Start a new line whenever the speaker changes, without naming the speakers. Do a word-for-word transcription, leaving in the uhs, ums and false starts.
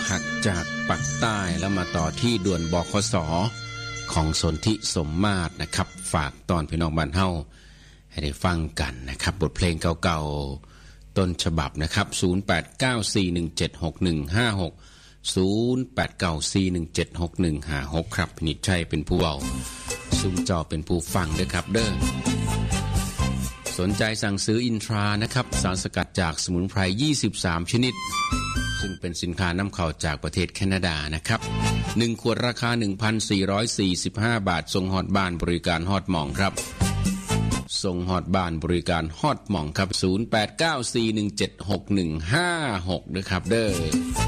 หักจากปักใต้แล้วมาต่อที่ด่วนบขส.ของสนธิสมมาตรนะครับฝากตอนพี่น้องบ้านเฮาให้ได้ฟังกันนะครับบทเพลงเก่าๆต้นฉบับนะครับศูนย์ แปด เก้า สี่ หนึ่ง เจ็ด หก หนึ่ง ห้า หก ศูนย์ แปด เก้า สี่ หนึ่ง เจ็ด หก หนึ่ง ห้า หกครับนิชัยเป็นผู้เว้าซุมจอเป็นผู้ฟังเด้อครับเด้อสนใจสั่งซื้ออินทรานะครับสารสกัดจากสมุนไพรยี่สิบสามชนิดซึ่งเป็นสินค้านำเข้าจากประเทศแคนาดานะครับหนึ่งขวดราคา หนึ่งพันสี่ร้อยสี่สิบห้า บาทส่งฮอดบ้านบริการฮอดหม่องครับส่งฮอดบ้านบริการฮอดหม่องครับศูนย์ แปด เก้า สี่ หนึ่ง เจ็ด หก หนึ่ง ห้า หกด้วยครับเด้อ